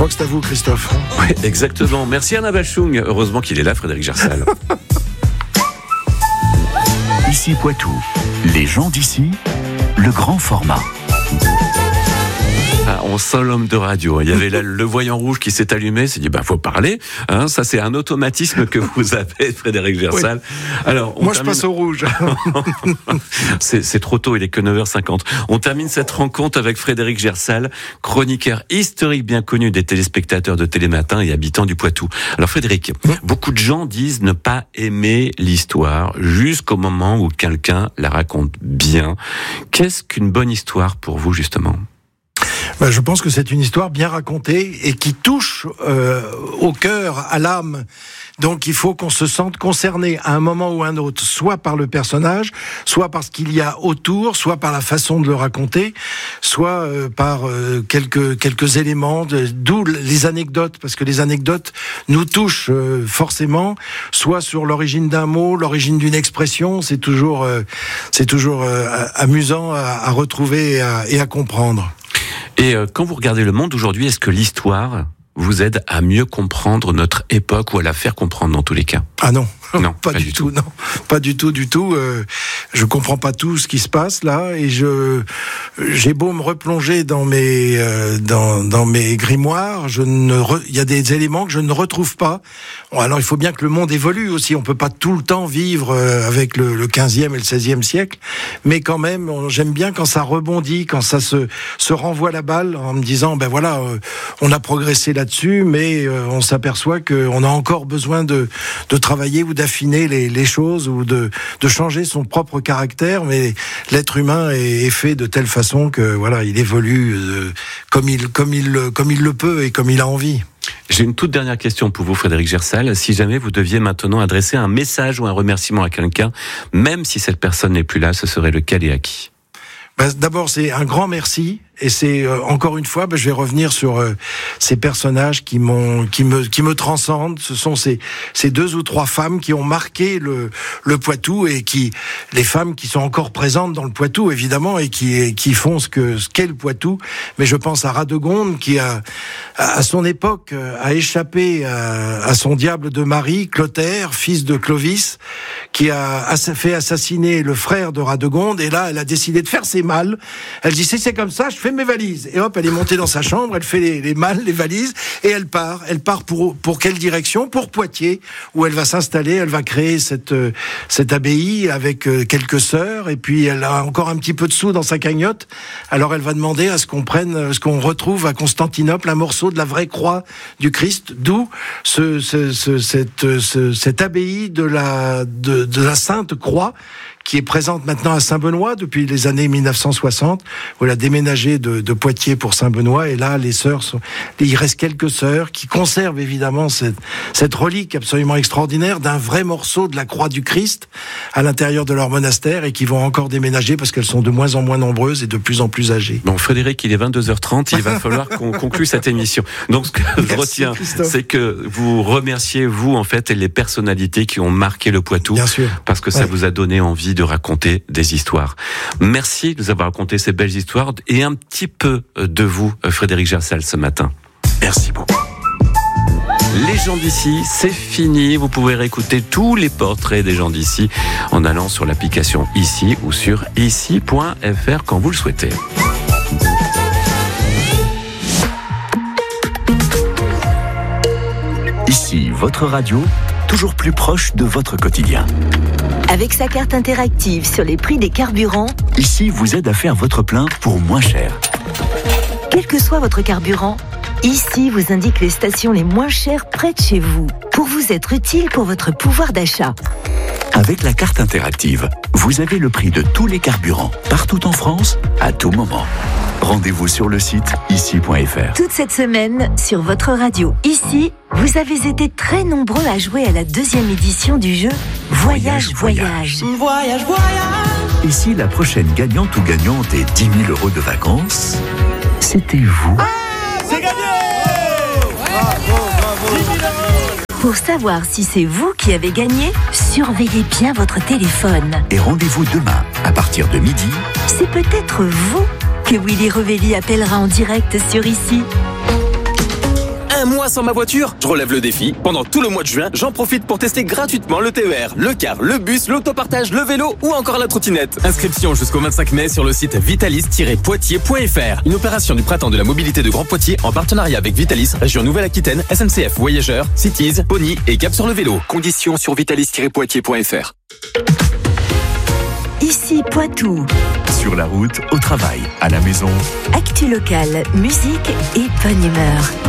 crois que c'est à vous, Christophe. Oui, exactement. Merci Anna Bachung. Heureusement qu'il est là, Frédéric Gersal. Ici Poitou, les gens d'ici, le grand format. Ah, on sent l'homme de radio. Il y avait là le voyant rouge qui s'est allumé. Il s'est dit, faut parler. Hein, ça, c'est un automatisme que vous avez, Frédéric Gersal. Oui. Alors, moi, je passe au rouge. c'est trop tôt, il est que 9h50. On termine cette rencontre avec Frédéric Gersal, chroniqueur historique bien connu des téléspectateurs de Télématin et habitant du Poitou. Alors, Frédéric, beaucoup de gens disent ne pas aimer l'histoire jusqu'au moment où quelqu'un la raconte bien. Qu'est-ce qu'une bonne histoire pour vous, justement ? Je pense que c'est une histoire bien racontée et qui touche au cœur, à l'âme. Donc il faut qu'on se sente concerné à un moment ou à un autre, soit par le personnage, soit par ce qu'il y a autour, soit par la façon de le raconter, soit par quelques éléments, d'où les anecdotes, parce que les anecdotes nous touchent forcément, soit sur l'origine d'un mot, l'origine d'une expression, c'est toujours amusant à retrouver et à comprendre. Et quand vous regardez le monde aujourd'hui, est-ce que l'histoire vous aide à mieux comprendre notre époque ou à la faire comprendre dans tous les cas ? Ah non. Non, pas du tout. Non, pas du tout. Je comprends pas tout ce qui se passe là, et j'ai beau me replonger dans mes grimoires, il y a des éléments que je ne retrouve pas. Bon, alors il faut bien que le monde évolue aussi. On peut pas tout le temps vivre avec le 15e et le 16e siècle, mais quand même, j'aime bien quand ça rebondit, quand ça se renvoie la balle en me disant on a progressé là-dessus, mais on s'aperçoit qu'on a encore besoin de travailler ou d'affiner les choses ou de changer son propre caractère, mais l'être humain est fait de telle façon que il évolue comme il le peut et comme il a envie. J'ai une toute dernière question pour vous, Frédéric Gersal. Si jamais vous deviez maintenant adresser un message ou un remerciement à quelqu'un, même si cette personne n'est plus là, ce serait lequel et à qui ? D'abord, c'est un grand merci. Et c'est encore une fois, je vais revenir sur ces personnages qui me transcendent. Ce sont ces 2 ou 3 femmes qui ont marqué le Poitou, et les femmes qui sont encore présentes dans le Poitou évidemment, et qui font ce qu'est le Poitou. Mais je pense à Radegonde qui à son époque a échappé à son diable de mari, Clotaire, fils de Clovis, qui a fait assassiner le frère de Radegonde. Et là, elle a décidé de faire ses malles. Elle dit c'est comme ça, je fais mes valises. Et hop, elle est montée dans sa chambre, elle fait les malles, les valises, et elle part. Elle part pour quelle direction ? Pour Poitiers, où elle va s'installer, elle va créer cette abbaye avec quelques sœurs, et puis elle a encore un petit peu de sous dans sa cagnotte. Alors elle va demander à ce qu'on retrouve à Constantinople un morceau de la vraie croix du Christ, d'où cette abbaye de la Sainte Croix, qui est présente maintenant à Saint-Benoît depuis les années 1960, où elle a déménagé de Poitiers pour Saint-Benoît. Et là, il reste quelques sœurs qui conservent évidemment cette relique absolument extraordinaire d'un vrai morceau de la croix du Christ à l'intérieur de leur monastère, et qui vont encore déménager parce qu'elles sont de moins en moins nombreuses et de plus en plus âgées. Bon, Frédéric, il est 22h30, il va falloir qu'on conclue cette émission. Donc, ce que je retiens, c'est que vous remerciez, vous, en fait, les personnalités qui ont marqué le Poitou. Bien sûr. Parce que ça vous a donné envie de raconter des histoires. Merci de nous avoir raconté ces belles histoires et un petit peu de vous, Frédéric Gersal, ce matin. Merci beaucoup. Les gens d'ici, c'est fini. Vous pouvez réécouter tous les portraits des gens d'ici en allant sur l'application Ici ou sur ici.fr quand vous le souhaitez. Ici, votre radio, toujours plus proche de votre quotidien. Avec sa carte interactive sur les prix des carburants, Ici vous aide à faire votre plein pour moins cher. Quel que soit votre carburant, Ici vous indique les stations les moins chères près de chez vous, pour vous être utile pour votre pouvoir d'achat. Avec la carte interactive, vous avez le prix de tous les carburants, partout en France, à tout moment. Rendez-vous sur le site ici.fr. Toute cette semaine, sur votre radio Ici, vous avez été très nombreux à jouer à la 2e édition du jeu Voyage. Ici, la prochaine gagnante ou gagnant des 10 000 € de vacances, c'était vous. C'est gagné! Bravo! 10 000 €! Pour savoir si c'est vous qui avez gagné, surveillez bien votre téléphone. Et rendez-vous demain, à partir de midi. C'est peut-être vous que Willy Revelli appellera en direct sur Ici. un mois sans ma voiture? Je relève le défi. Pendant tout le mois de juin, j'en profite pour tester gratuitement le TER, le car, le bus, l'autopartage, le vélo ou encore la trottinette. Inscription jusqu'au 25 mai sur le site vitalis-poitiers.fr. Une opération du printemps de la mobilité de Grand Poitiers en partenariat avec Vitalis, région Nouvelle-Aquitaine, SNCF Voyageurs, Cities, Pony et Cap sur le vélo. Conditions sur vitalis-poitiers.fr. Ici Poitou. Sur la route, au travail, à la maison. Actu locale, musique et bonne humeur.